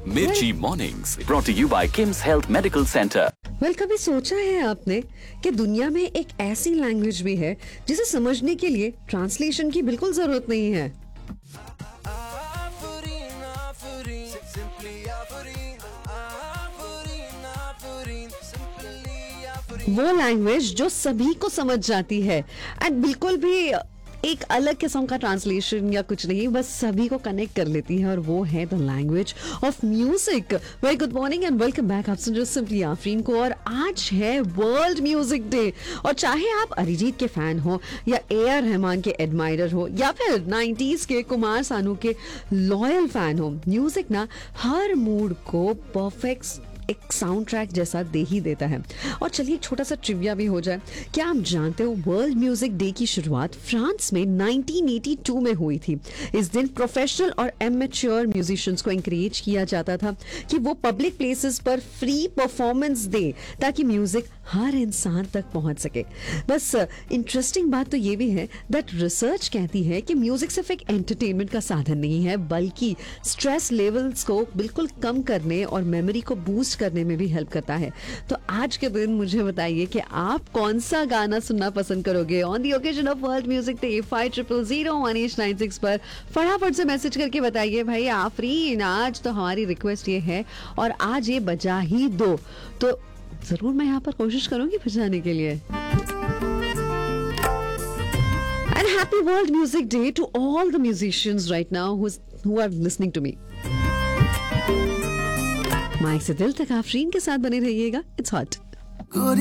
मिर्ची mornings brought to you bye KIMS health medical centre. कभी सोचा है आपने कि दुनिया में एक ऐसी लैंग्वेज भी है जिसे समझने के लिए ट्रांसलेशन की बिल्कुल जरूरत नहीं है। वो लैंग्वेज जो सभी को समझ जाती है एंड बिल्कुल भी एक अलग किस्म का ट्रांसलेशन या कुछ नहीं, बस सभी को कनेक्ट कर लेती है, और वो है the language of music. Very good morning and welcome back. आप सुन रहे हो सिंपली आफरीन को, और आज है वर्ल्ड म्यूजिक डे। और चाहे आप अरिजीत के फैन हो या ए.आर. रहमान के एडमायरर हो या फिर 90s के कुमार सानू के लॉयल फैन हो, म्यूजिक ना हर मूड को परफेक्ट एक साउंड ट्रैक जैसा दे ही देता है। और चलिए छोटा सा ट्रिविया भी हो जाए। क्या आप जानते हो वर्ल्ड म्यूजिक डे की शुरुआत फ्रांस में 1982 में हुई थी। इस दिन प्रोफेशनल और एमेच्योर म्यूजिशियंस को एनकरेज किया जाता था कि वो पब्लिक प्लेसेस पर फ्री परफॉर्मेंस दे ताकि म्यूजिक हर इंसान तक पहुंच सके। बस इंटरेस्टिंग बात तो ये भी है दैट रिसर्च कहती है कि म्यूजिक सिर्फ एक एंटरटेनमेंट का साधन नहीं है, बल्कि स्ट्रेस लेवल्स को बिल्कुल कम करने और मेमोरी को बूस्ट करने में भी हेल्प करता है। तो आज के दिन मुझे बताइए कि आप कौन सा गाना सुनना पसंद करोगे on the occasion of world music day. 50001896 पर फटाफट से मैसेज करके बताइए भाई आफरीन आज तो हमारी रिक्वेस्ट ये है और आज ये बजा ही दो, तो जरूर मैं यहाँ पर कोशिश करूंगी बजाने के लिए। And happy World Music Day to all the musicians right now who are listening to me. Mic से दिल तक आफरीन के साथ बने रहिएगा। It's hot.